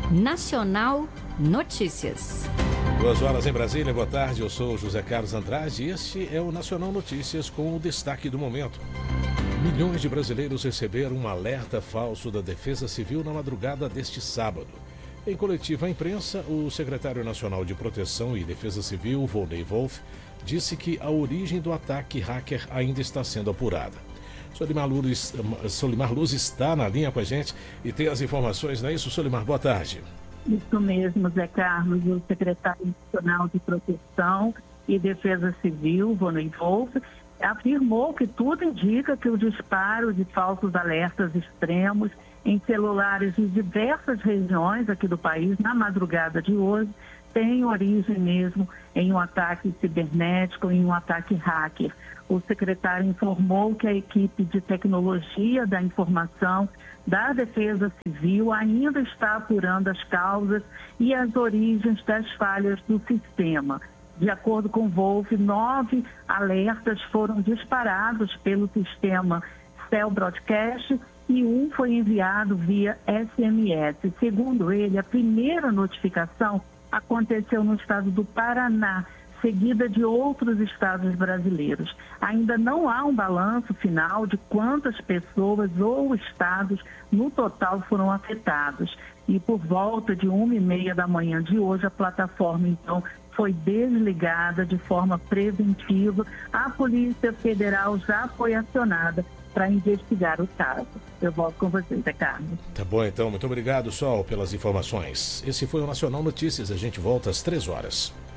Nacional Notícias. 2 horas em Brasília, boa tarde, eu sou José Carlos Andrade e este é o Nacional Notícias com o destaque do momento. Milhões de brasileiros receberam um alerta falso da Defesa Civil na madrugada deste sábado. Em coletiva à imprensa, o secretário nacional de Proteção e Defesa Civil, Volney Wolff, disse que a origem do ataque hacker ainda está sendo apurada. Solimar Luz está na linha com a gente e tem as informações, não é isso, Solimar? Boa tarde. Isso mesmo, Zé Carlos, o secretário nacional de Proteção e Defesa Civil, Volney Wolff, afirmou que tudo indica que o disparo de falsos alertas extremos em celulares de diversas regiões aqui do país, na madrugada de hoje, tem origem mesmo em um ataque cibernético, em um ataque hacker. O secretário informou que a equipe de tecnologia da informação da Defesa Civil ainda está apurando as causas e as origens das falhas do sistema. De acordo com Wolff, 9 alertas foram disparados pelo sistema Cell Broadcast e um foi enviado via SMS. Segundo ele, a primeira notificação aconteceu no estado do Paraná, seguida de outros estados brasileiros. Ainda não há um balanço final de quantas pessoas ou estados no total foram afetados. E por volta de 1h30 da manhã de hoje, a plataforma, então, foi desligada de forma preventiva. A Polícia Federal já foi acionada para investigar o caso. Eu volto com você, Zé Carlos. Tá bom, então. Muito obrigado, Sol, pelas informações. Esse foi o Nacional Notícias. A gente volta às 3 horas.